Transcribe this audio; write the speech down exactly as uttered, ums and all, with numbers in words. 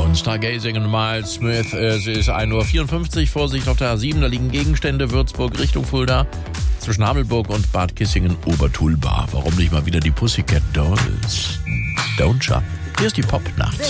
und Stargazing und Miles Smith. Es ist ein Uhr vierundfünfzig, Vorsicht auf der A sieben, da liegen Gegenstände, Würzburg Richtung Fulda, zwischen Hamelburg und Bad Kissingen-Obertulba. Warum nicht mal wieder die Pussycat Dolls? Don't Shop. Hier ist die Pop-Nacht.